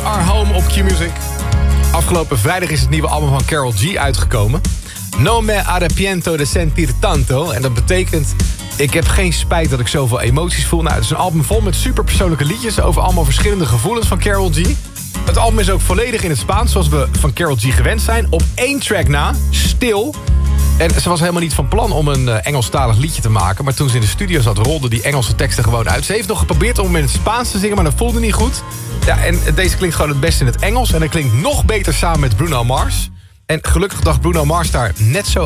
Are Home op Q-Music. Afgelopen vrijdag is het nieuwe album van Karol G uitgekomen. No me arrepiento de sentir tanto. En dat betekent, ik heb geen spijt dat ik zoveel emoties voel. Nou, het is een album vol met superpersoonlijke liedjes over allemaal verschillende gevoelens van Karol G. Het album is ook volledig in het Spaans, zoals we van Karol G gewend zijn. Op 1 track na, stil. En ze was helemaal niet van plan om een Engelstalig liedje te maken. Maar toen ze in de studio zat, rolden die Engelse teksten gewoon uit. Ze heeft nog geprobeerd om in het Spaans te zingen, maar dat voelde niet goed. Ja, en deze klinkt gewoon het beste in het Engels. En dat klinkt nog beter samen met Bruno Mars. En gelukkig dacht Bruno Mars daar net zo